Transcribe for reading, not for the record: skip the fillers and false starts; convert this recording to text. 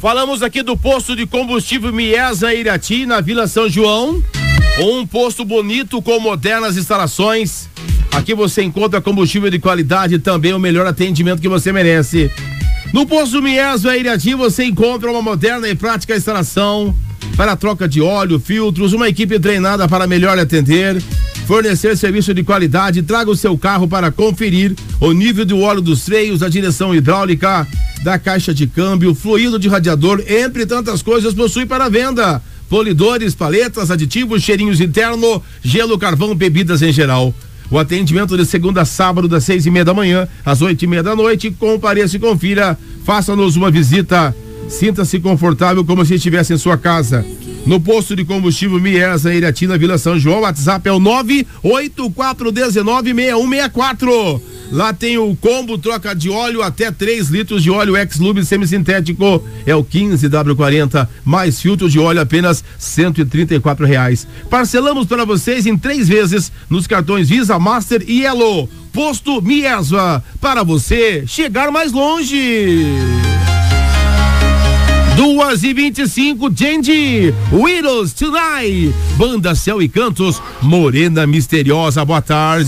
Falamos aqui do posto de combustível Miesa Irati, na Vila São João. Um posto bonito com modernas instalações. Aqui você encontra combustível de qualidade e também o melhor atendimento que você merece. No posto Miesa Irati você encontra uma moderna e prática instalação para troca de óleo, filtros, uma equipe treinada para melhor atender, fornecer serviço de qualidade. Traga o seu carro para conferir o nível do óleo dos freios, a direção hidráulica, da caixa de câmbio, fluido de radiador, entre tantas coisas, possui para venda. Polidores, paletas, aditivos, cheirinhos interno, gelo, carvão, bebidas em geral. O atendimento de segunda a sábado, das 6:30 da manhã às 8:30 da noite. Compareça e confira. Faça-nos uma visita. Sinta-se confortável como se estivesse em sua casa. No posto de combustível Miesa Irati, na Vila São João. O WhatsApp é o 984196164. Lá tem o combo troca de óleo, até 3 litros de óleo ex-lube semissintético. É o 15W40, mais filtro de óleo, apenas R$134. Parcelamos para vocês em 3 vezes nos cartões Visa, Master e Elo. Posto Miesa, para você chegar mais longe. 2:25, Jandy, Widows Tonight, Banda Céu e Cantos, Morena Misteriosa, boa tarde.